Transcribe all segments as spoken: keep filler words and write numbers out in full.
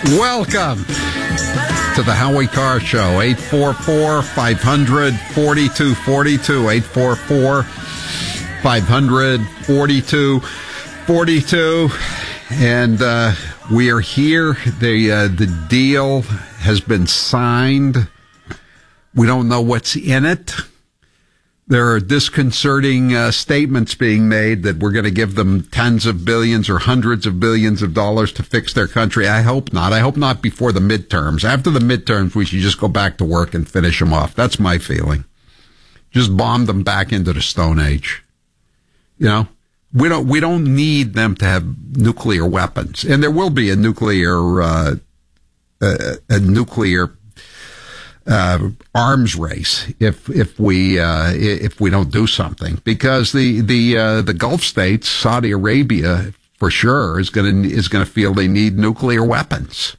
Welcome to the Howie Carr Show. eight four four, five hundred, forty-two forty-two. eight four four, five hundred, forty-two forty-two. And uh, we are here. The, uh, the deal has been signed. We don't know what's in it. There are disconcerting uh, statements being made that we're going to give them tens of billions or hundreds of billions of dollars to fix their country. I hope not. I hope not before the midterms. After the midterms, we should just go back to work and finish them off. That's my feeling. Just bomb them back into the Stone Age. You know, we don't we don't need them to have nuclear weapons, and there will be a nuclear uh, a, a nuclear. Uh, arms race if if we uh, if we don't do something, because the the uh, the Gulf states, Saudi Arabia for sure is going to is going to feel they need nuclear weapons.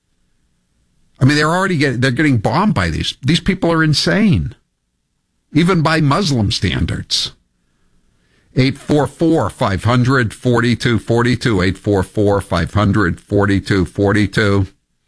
I mean, they're already getting they're getting bombed by these these people are insane, even by Muslim standards. eight four four, five hundred, forty-two forty-two. eight four four, five hundred, forty-two forty-two.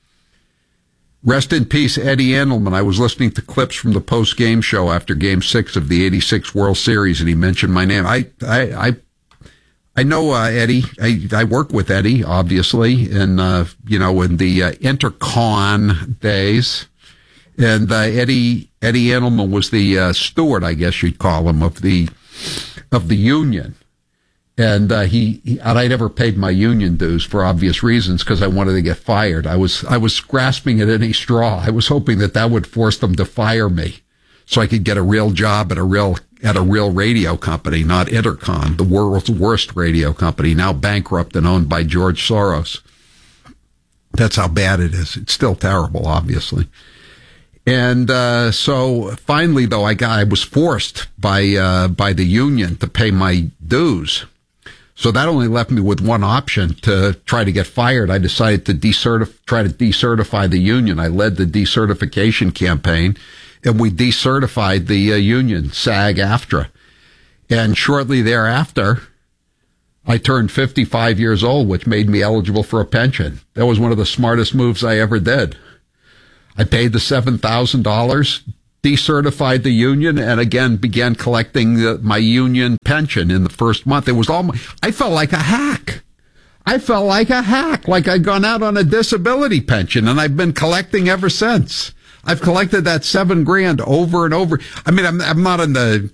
Rest in peace, Eddie Andelman. I was listening to clips from the post-game show after Game Six of the eighty-six World Series, and he mentioned my name. I, I, I, I know uh, Eddie. I, I work with Eddie, obviously, and uh, you know, in the uh, Intercon days. And uh, Eddie, Eddie Andelman was the uh, steward, I guess you'd call him, of the of the union. And uh, he, he, and I never paid my union dues for obvious reasons because I wanted to get fired. I was, I was grasping at any straw. I was hoping that that would force them to fire me, so I could get a real job at a real at a real radio company, not Intercon, the world's worst radio company, now bankrupt and owned by George Soros. That's how bad it is. It's still terrible, obviously. And uh, so finally, though, I got I was forced by uh, by the union to pay my dues. So that only left me with one option to try to get fired. I decided to decertif- try to decertify the union. I led the decertification campaign, and we decertified the uh, union, SAG-AFTRA. And shortly thereafter, I turned fifty-five years old, which made me eligible for a pension. That was one of the smartest moves I ever did. I paid the seven thousand dollars, decertified the union, and again began collecting the, my union pension in the first month. It was all my, I felt like a hack. I felt like a hack, like I'd gone out on a disability pension, and I've been collecting ever since. I've collected that seven grand over and over. I mean, I'm, I'm not in the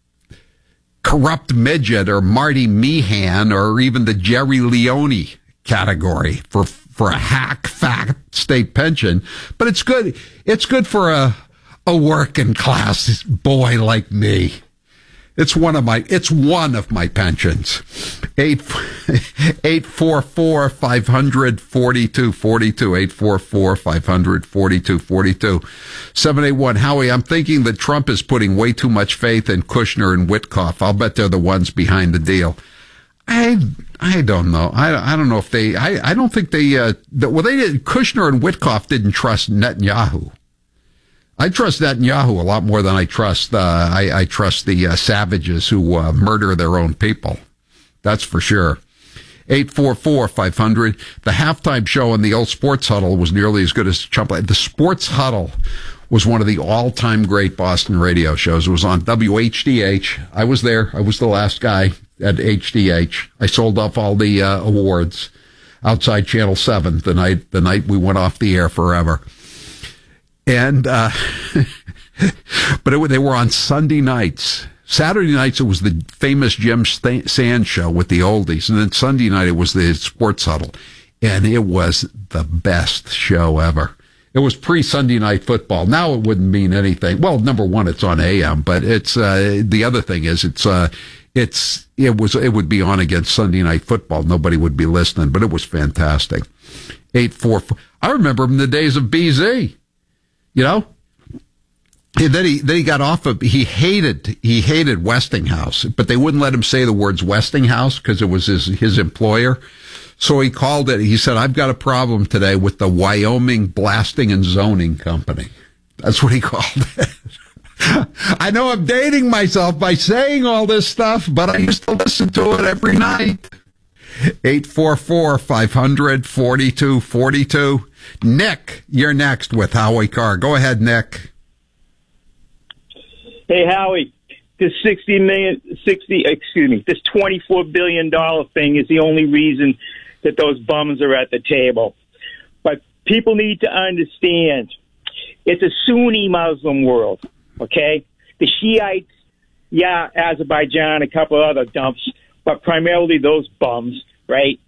corrupt midget or Marty Meehan or even the Jerry Leone category for for a hack fat state pension, but it's good. It's good for a a working class boy like me. It's one of my, it's one of my pensions. Eight, eight four four, five hundred, forty-two forty-two. eight four four, five hundred, forty-two forty-two. seven eight one, Howie, I'm thinking that Trump is putting way too much faith in Kushner and Witkoff. I'll bet they're the ones behind the deal. I, I don't know. I, I don't know if they, I, I don't think they, uh, well, they did, Kushner and Witkoff didn't trust Netanyahu. I trust Netanyahu a lot more than I trust, uh, I, I trust the uh, savages who uh, murder their own people. That's for sure. eight four four, five hundred. The halftime show on the old Sports Huddle was nearly as good as Trump. The Sports Huddle was one of the all-time great Boston radio shows. It was on W H D H. I was there. I was the last guy at H D H. I sold off all the uh, awards outside Channel seven the night the night we went off the air forever. And, uh, but it, they were on Sunday nights. Saturday nights, it was the famous Jim Sand show with the oldies. And then Sunday night, it was the Sports Huddle. And it was the best show ever. It was pre-Sunday night football. Now it wouldn't mean anything. Well, number one, it's on A M, but it's, uh, the other thing is it's, uh, it's, it was, it would be on against Sunday night football. Nobody would be listening, but it was fantastic. eight four four. I remember in the days of B Z. You know, and then he then he got off of he hated he hated Westinghouse, but they wouldn't let him say the words Westinghouse because it was his his employer. So he called it. He said, "I've got a problem today with the Wyoming Blasting and Zoning Company." That's what he called it. I know I'm dating myself by saying all this stuff, but I used to listen to it every night. eight four four, five hundred, forty-two forty-two. Nick, you're next with Howie Carr. Go ahead, Nick. Hey, Howie, this sixty million, sixty, excuse me, this twenty-four billion dollars thing is the only reason that those bums are at the table. But people need to understand it's a Sunni Muslim world, okay? The Shiites, yeah, Azerbaijan, a couple other dumps, but primarily those bums, right,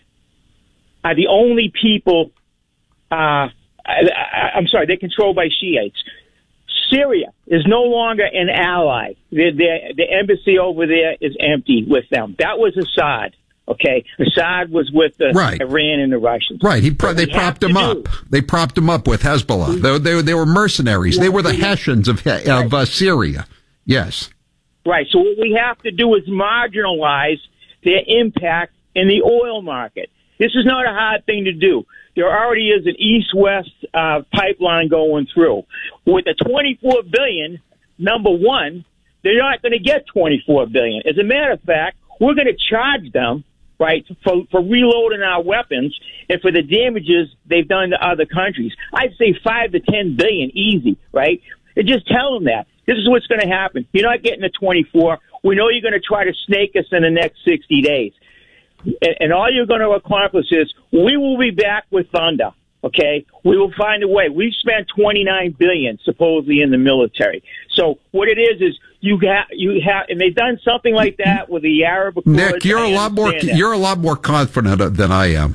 are the only people, uh, I, I, I'm sorry, they're controlled by Shiites. Syria is no longer an ally. The, the, the embassy over there is empty with them. That was Assad. Okay, Assad was with the right. Iran and the Russians. Right, he pro- they propped him up. Do. They propped him up with Hezbollah. They, they, they were mercenaries. They were the Hessians of of uh, Syria. Yes. Right. So what we have to do is marginalize their impact in the oil market. This is not a hard thing to do. There already is an east-west uh, pipeline going through. With the twenty-four billion dollars, number one, they're not going to get twenty-four billion dollars. As a matter of fact, we're going to charge them, right, for, for reloading our weapons and for the damages they've done to other countries. I'd say five to ten billion, easy, right? And just tell them that. This is what's going to happen. You're not getting the twenty-four. We know you're going to try to snake us in the next sixty days. And, and all you're going to accomplish is we will be back with thunder, okay? We will find a way. We've spent twenty-nine billion dollars supposedly in the military. So what it is is you have you have, and they've done something like that with the Arab Accords. Nick, you're a lot more that. you're a lot more confident than I am.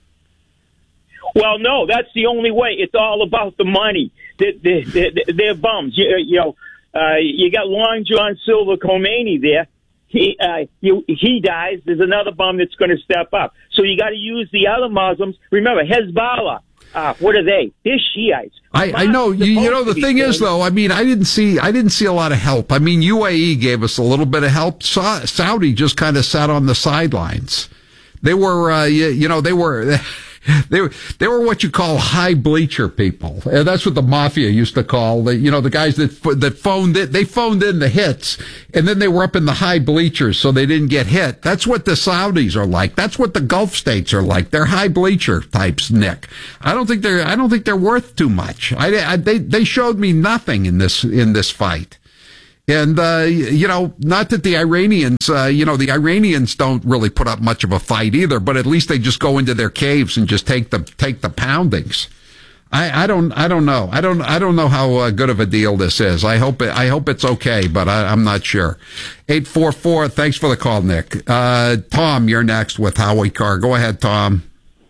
Well, no, that's the only way. It's all about the money. They're, they're, they're bums. You, you know, uh, you got Long John Silver Khomeini there. He uh, you, he dies. There's another bum that's going to step up. So you got to use the other Muslims. Remember, Hezbollah. Uh, what are they? They're Shiites. I, I know. You, you know, the thing is, though, I mean, I didn't see, I didn't see a lot of help. I mean, U A E gave us a little bit of help. Sa- Saudi just kind of sat on the sidelines. They were, uh, you, you know, they were, they were, they were what you call high bleacher people. And that's what the mafia used to call the, you know, the guys that, that phoned it, they phoned in the hits and then they were up in the high bleachers so they didn't get hit. That's what the Saudis are like. That's what the Gulf states are like. They're high bleacher types, Nick. I don't think they're, I don't think they're worth too much. I, I they, they showed me nothing in this, in this fight. And, uh, you know, not that the Iranians, uh, you know, the Iranians don't really put up much of a fight either, but at least they just go into their caves and just take the, take the poundings. I, I don't, I don't know. I don't, I don't know how uh, good of a deal this is. I hope it, I hope it's okay, but I, I'm not sure. eight four four, thanks for the call, Nick. Uh, Tom, you're next with Howie Carr. Go ahead, Tom.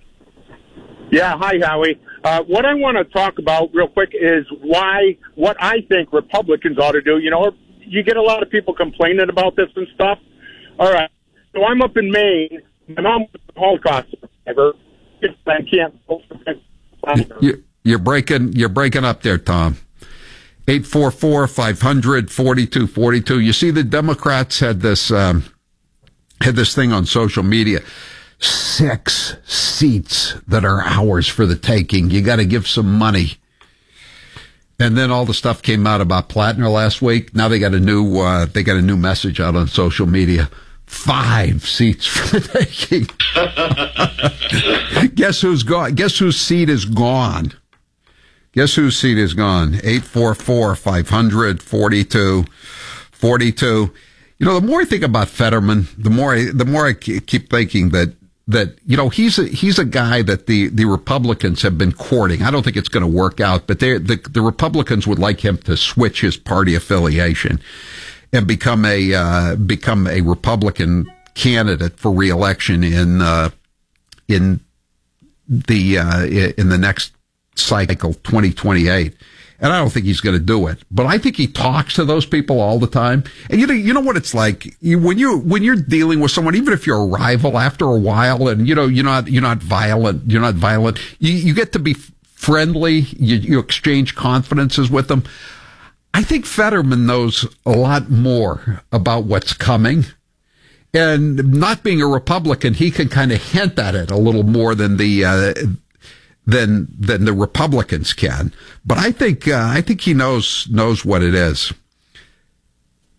Yeah. Hi, Howie. Uh, what I want to talk about real quick is why, what I think Republicans ought to do. You know, you get a lot of people complaining about this and stuff. All right. So I'm up in Maine. My mom was a Holocaust survivor. I can't vote for you, You're breaking, you're breaking up there, Tom. eight four four, five hundred, forty-two forty-two. You see, the Democrats had this, um, had this thing on social media. Six seats that are ours for the taking. You got to give some money. And then all the stuff came out about Plattner last week. Now they got a new, uh, they got a new message out on social media. Five seats for the taking. Guess who's gone? Guess whose seat is gone? Guess whose seat is gone? eight four four, five hundred, forty-two forty-two. You know, the more I think about Fetterman, the more I, the more I keep thinking that, that, you know, he's a, he's a guy that the, the Republicans have been courting. I don't think it's going to work out, but they, the, the Republicans would like him to switch his party affiliation and become a, uh, become a Republican candidate for reelection in, uh, in the, uh, in the next cycle, twenty twenty-eight. And I don't think he's going to do it, but I think he talks to those people all the time. And you know, you know what it's like you, when you when you're dealing with someone, even if you're a rival, after a while, and you know you're not you're not violent, you're not violent. You, you get to be friendly. You, you exchange confidences with them. I think Fetterman knows a lot more about what's coming. And not being a Republican, he can kind of hint at it a little more than the uh, than than the Republicans can. But I think uh, I think he knows knows what it is.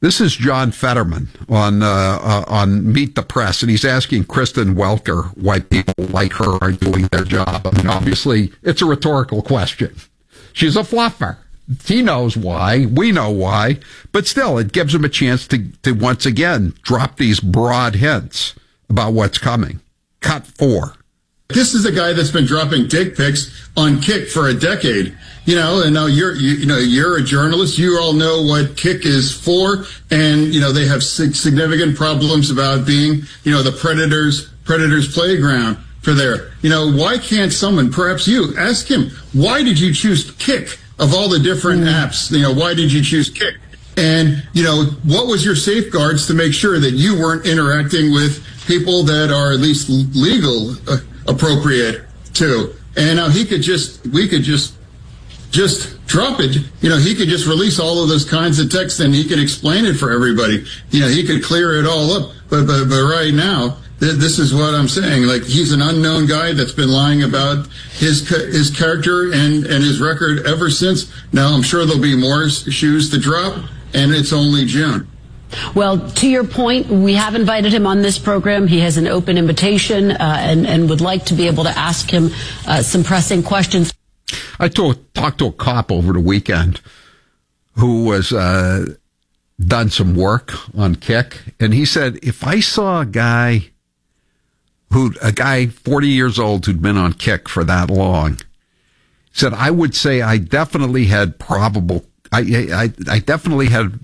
This is John Fetterman on uh, uh, on Meet the Press, and he's asking Kristen Welker why people like her are doing their job. I mean, obviously, it's a rhetorical question. She's a fluffer. He knows why. We know why. But still, it gives him a chance to, to once again drop these broad hints about what's coming. Cut four. This is a guy that's been dropping dick pics on Kick for a decade, you know, and now you're, you, you know, you're a journalist. You all know what Kick is for. And, you know, they have significant problems about being, you know, the predators, predators playground for their, you know, why can't someone, perhaps you, ask him, why did you choose Kick of all the different mm. apps? You know, why did you choose Kick? And, you know, what was your safeguards to make sure that you weren't interacting with people that are at least legal uh, appropriate to? And now he could just, we could just, just drop it. You know, he could just release all of those kinds of texts and he could explain it for everybody. You know, he could clear it all up. But, but, but right now, th- this is what I'm saying. Like, he's an unknown guy that's been lying about his, his character and, and his record ever since. Now, I'm sure there'll be more shoes to drop, and it's only June. Well, to your point, we have invited him on this program. He has an open invitation uh, and, and would like to be able to ask him uh, some pressing questions. I told, talked to a cop over the weekend who was uh, done some work on Kick, and he said, if I saw a guy who, a guy forty years old who'd been on Kick for that long, said, I would say I definitely had probable, I, I, I definitely had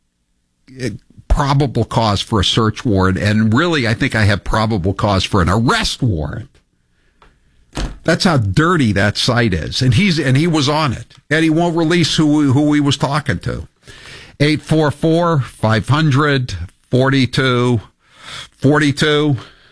probable cause for a search warrant, and really I think I have probable cause for an arrest warrant. That's how dirty that site is. And he's and he was on it. And he won't release who who he was talking to. eight four four, five hundred, forty-two forty-two.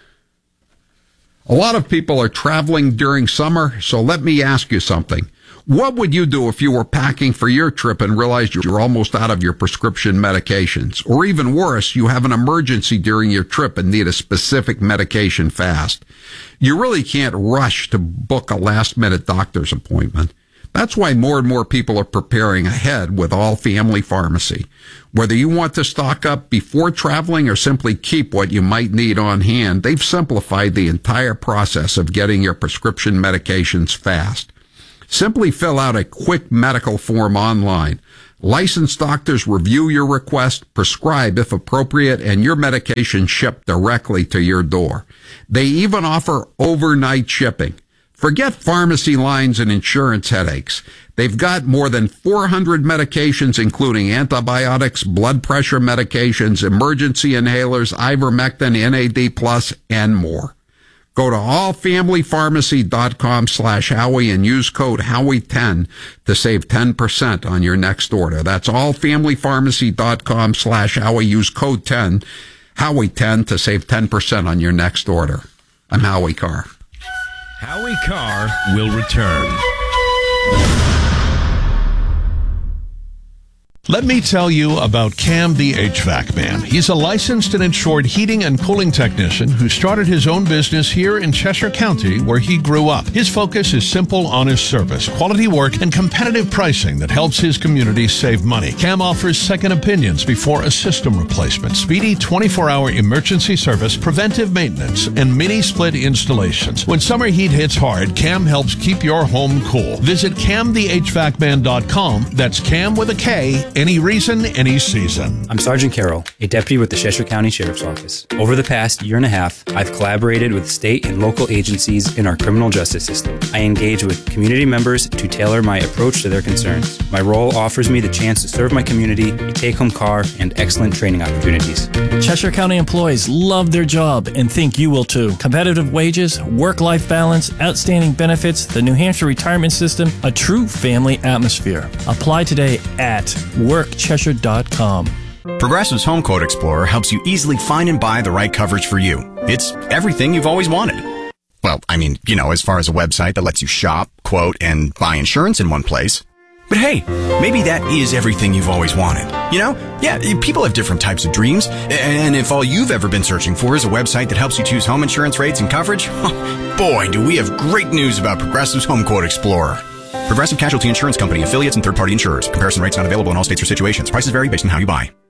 A lot of people are traveling during summer, so let me ask you something. What would you do if you were packing for your trip and realized you're almost out of your prescription medications? Or even worse, you have an emergency during your trip and need a specific medication fast. You really can't rush to book a last-minute doctor's appointment. That's why more and more people are preparing ahead with All Family Pharmacy. Whether you want to stock up before traveling or simply keep what you might need on hand, they've simplified the entire process of getting your prescription medications fast. Simply fill out a quick medical form online. Licensed doctors review your request, prescribe if appropriate, and your medication shipped directly to your door. They even offer overnight shipping. Forget pharmacy lines and insurance headaches. They've got more than four hundred medications, including antibiotics, blood pressure medications, emergency inhalers, ivermectin, N A D plus, and more. Go to allfamilypharmacy.com slash Howie and use code Howie ten to save ten percent on your next order. That's allfamilypharmacy.com slash Howie. Use code ten, Howie ten to save ten percent on your next order. I'm Howie Carr. Howie Carr will return. Let me tell you about Cam the H V A C Man. He's a licensed and insured heating and cooling technician who started his own business here in Cheshire County, where he grew up. His focus is simple, honest service, quality work, and competitive pricing that helps his community save money. Cam offers second opinions before a system replacement, speedy twenty-four hour emergency service, preventive maintenance, and mini-split installations. When summer heat hits hard, Cam helps keep your home cool. Visit cam the h v a c man dot com. That's Cam with a K. Any reason, any season. I'm Sergeant Carroll, a deputy with the Cheshire County Sheriff's Office. Over the past year and a half, I've collaborated with state and local agencies in our criminal justice system. I engage with community members to tailor my approach to their concerns. My role offers me the chance to serve my community, a take-home car, and excellent training opportunities. Cheshire County employees love their job and think you will too. Competitive wages, work-life balance, outstanding benefits, the New Hampshire retirement system, a true family atmosphere. Apply today at work cheshire dot com. Progressive's Home Quote Explorer helps you easily find and buy the right coverage for you. It's everything you've always wanted. Well, I mean, you know, as far as a website that lets you shop, quote, and buy insurance in one place. But hey, maybe that is everything you've always wanted. You know? Yeah, people have different types of dreams. And if all you've ever been searching for is a website that helps you choose home insurance rates and coverage, boy, do we have great news about Progressive's Home Quote Explorer. Progressive Casualty Insurance Company, affiliates, and third-party insurers. Comparison rates not available in all states or situations. Prices vary based on how you buy.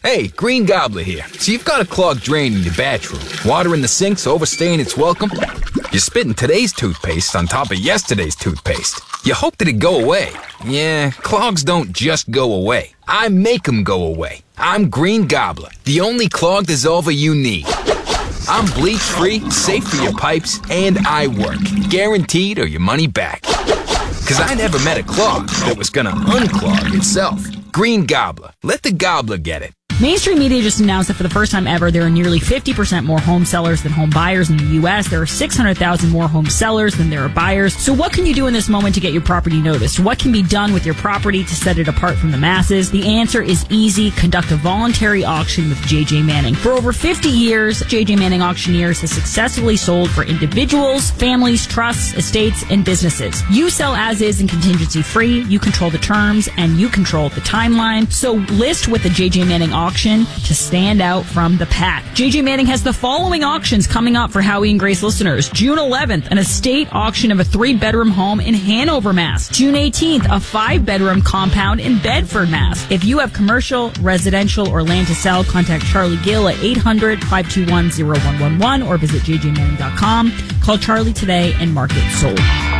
Hey, Green Gobbler here. So you've got a clogged drain in your bathroom. Water in the sink's overstaying its welcome. You're spitting today's toothpaste on top of yesterday's toothpaste. You hope that it go away. Yeah, clogs don't just go away. I make them go away. I'm Green Gobbler, the only clog dissolver you need. I'm bleach-free, safe for your pipes, and I work. Guaranteed or your money back. Because I never met a clog that was gonna unclog itself. Green Gobbler. Let the gobbler get it. Mainstream media just announced that for the first time ever, there are nearly fifty percent more home sellers than home buyers in the U S. There are six hundred thousand more home sellers than there are buyers. So what can you do in this moment to get your property noticed? What can be done with your property to set it apart from the masses? The answer is easy. Conduct a voluntary auction with J J Manning. For over fifty years, J J Manning Auctioneers has successfully sold for individuals, families, trusts, estates, and businesses. You sell as is and contingency free. You control the terms and you control the timeline. So list with the J J Manning Auction to stand out from the pack. J J Manning has the following auctions coming up for Howie and Grace listeners. June eleventh, an estate auction of a three-bedroom home in Hanover, Mass. June eighteenth, a five-bedroom compound in Bedford, Mass. If you have commercial, residential, or land to sell, contact Charlie Gill at eight hundred, five two one, zero one one one or visit j j manning dot com. Call Charlie today and mark it sold.